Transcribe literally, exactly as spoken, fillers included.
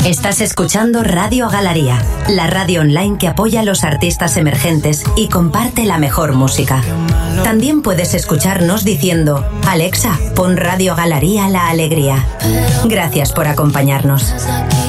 Estás escuchando Radio Galería, la radio online que apoya a los artistas emergentes y comparte la mejor música. También puedes escucharnos diciendo: Alexa, pon Radio Galería La Alegría. Gracias por acompañarnos.